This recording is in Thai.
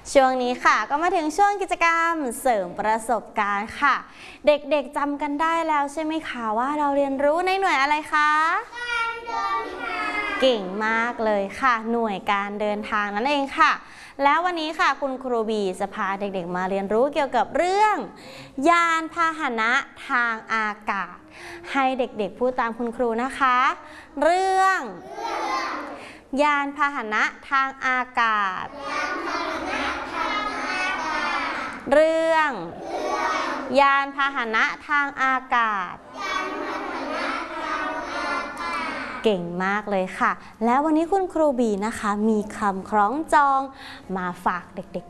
ช่วงนี้ค่ะก็มาถึงช่วงกิจกรรมเสริมประสบการณ์ค่ะเด็กๆจำกันได้แล้วใช่ไหมคะว่าเราเรียนรู้ในหน่วยอะไรคะการเดินทางเก่งมากเลยค่ะหน่วยการเดินทางนั่นเองค่ะแล้ววันนี้ค่ะคุณครูบีจะพาเด็กๆมาเรียนรู้เกี่ยวกับเรื่องยานพาหนะทางอากาศให้เด็กๆพูดตามคุณครูนะคะเรื่องยานพาหนะทางอากาศเรื่องยานพาหนะทางอากาศเก่งมากเลยค่ะแล้ววันนี้คุณครูบีนะคะมีคำคล้องจองมาฝากเด็กๆ